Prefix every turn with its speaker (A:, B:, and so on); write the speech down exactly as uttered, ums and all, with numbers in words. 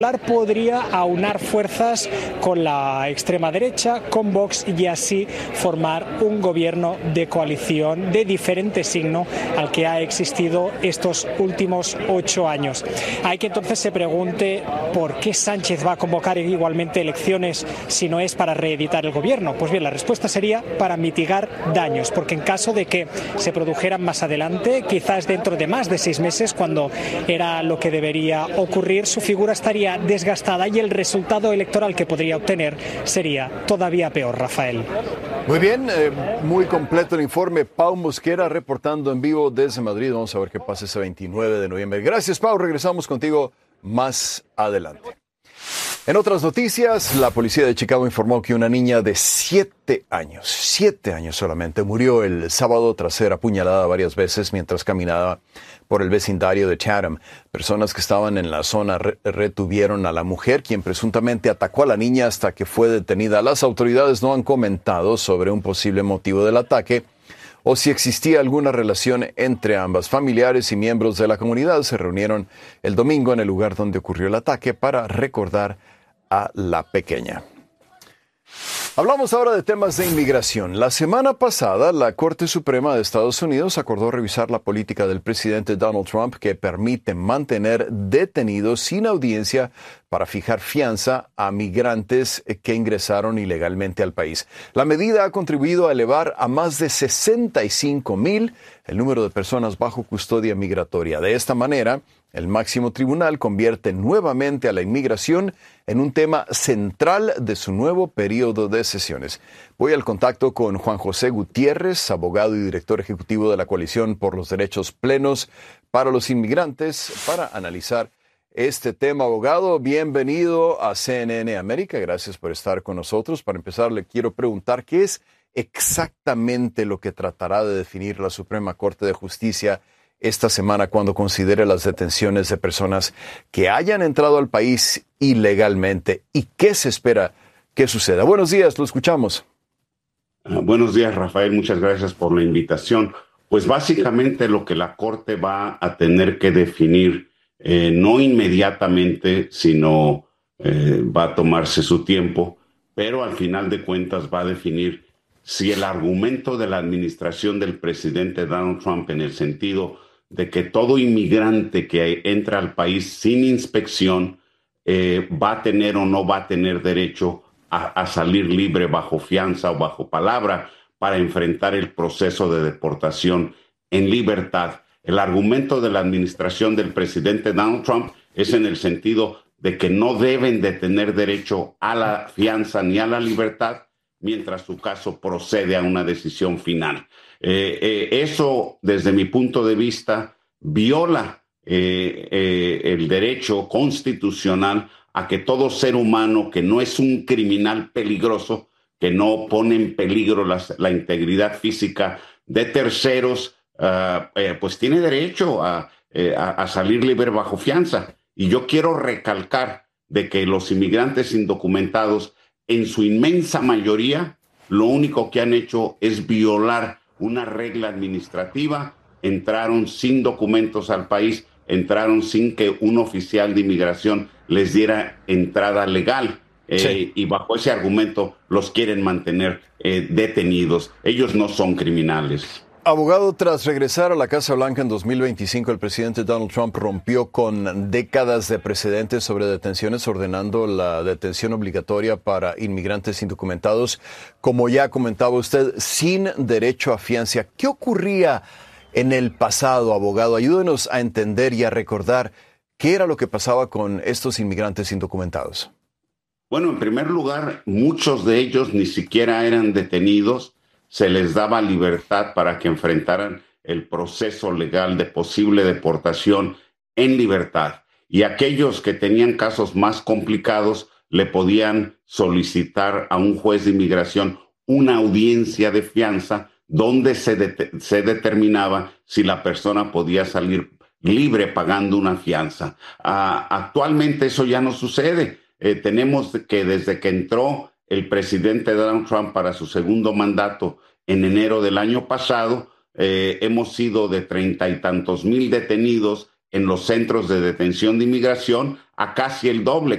A: podría aunar fuerzas con la extrema derecha, con Vox, y así formar un gobierno de coalición de diferente signo al que ha existido estos últimos ocho años. Hay que entonces se pregunte por qué Sánchez va a convocar igualmente elecciones si no es para reeditar el gobierno. Pues bien, la respuesta sería para mitigar daños, porque en caso de que se produjeran más adelante, quizás dentro de más de seis meses, cuando era lo que debería ocurrir, su figura estaría desgastada y el resultado electoral que podría obtener sería todavía peor, Rafael.
B: Muy bien, eh, muy completo el informe. Pau Mosquera reportando en vivo desde Madrid. Vamos a ver qué pasa ese veintinueve de noviembre. Gracias, Pau. Regresamos contigo más adelante. En otras noticias, la policía de Chicago informó que una niña de siete años, siete años solamente, murió el sábado tras ser apuñalada varias veces mientras caminaba por el vecindario de Chatham. Personas que estaban en la zona re- retuvieron a la mujer, quien presuntamente atacó a la niña hasta que fue detenida. Las autoridades no han comentado sobre un posible motivo del ataque o si existía alguna relación entre ambas. Familiares y miembros de la comunidad se reunieron el domingo en el lugar donde ocurrió el ataque para recordar a la pequeña. Hablamos ahora de temas de inmigración. La semana pasada, la Corte Suprema de Estados Unidos acordó revisar la política del presidente Donald Trump que permite mantener detenidos sin audiencia para fijar fianza a migrantes que ingresaron ilegalmente al país. La medida ha contribuido a elevar a más de sesenta y cinco mil el número de personas bajo custodia migratoria. De esta manera, el máximo tribunal convierte nuevamente a la inmigración en un tema central de su nuevo periodo de sesiones. Voy al contacto con Juan José Gutiérrez, abogado y director ejecutivo de la Coalición por los Derechos Plenos para los Inmigrantes, para analizar este tema. Abogado, bienvenido a C N N América. Gracias por estar con nosotros. Para empezar, le quiero preguntar qué es exactamente lo que tratará de definir la Suprema Corte de Justicia esta semana cuando considere las detenciones de personas que hayan entrado al país ilegalmente y qué se espera que suceda. Buenos días, lo escuchamos.
C: Uh, buenos días, Rafael. Muchas gracias por la invitación. Pues básicamente lo que la Corte va a tener que definir, eh, no inmediatamente, sino eh, va a tomarse su tiempo, pero al final de cuentas va a definir si el argumento de la administración del presidente Donald Trump en el sentido de que todo inmigrante que entra al país sin inspección eh, va a tener o no va a tener derecho a, a salir libre bajo fianza o bajo palabra para enfrentar el proceso de deportación en libertad. El argumento de la administración del presidente Donald Trump es en el sentido de que no deben de tener derecho a la fianza ni a la libertad mientras su caso procede a una decisión final. Eh, eh, eso, desde mi punto de vista, viola eh, eh, el derecho constitucional a que todo ser humano que no es un criminal peligroso, que no pone en peligro la, la integridad física de terceros, uh, eh, pues tiene derecho a, eh, a, a salir libre bajo fianza. Y yo quiero recalcar de que los inmigrantes indocumentados, en su inmensa mayoría, lo único que han hecho es violar una regla administrativa. Entraron sin documentos al país, entraron sin que un oficial de inmigración les diera entrada legal. Eh, sí. Y bajo ese argumento los quieren mantener eh, detenidos. Ellos no son criminales.
B: Abogado, tras regresar a la Casa Blanca en dos mil veinticinco, el presidente Donald Trump rompió con décadas de precedentes sobre detenciones, ordenando la detención obligatoria para inmigrantes indocumentados, como ya comentaba usted, sin derecho a fianza. ¿Qué ocurría en el pasado, abogado? Ayúdenos a entender y a recordar qué era lo que pasaba con estos inmigrantes indocumentados.
C: Bueno, en primer lugar, muchos de ellos ni siquiera eran detenidos. Se les daba libertad para que enfrentaran el proceso legal de posible deportación en libertad. Y aquellos que tenían casos más complicados le podían solicitar a un juez de inmigración una audiencia de fianza donde se, de- se determinaba si la persona podía salir libre pagando una fianza. Ah, actualmente eso ya no sucede. Eh, tenemos que desde que entró el presidente Donald Trump para su segundo mandato en enero del año pasado, eh, hemos sido de treinta y tantos mil detenidos en los centros de detención de inmigración a casi el doble,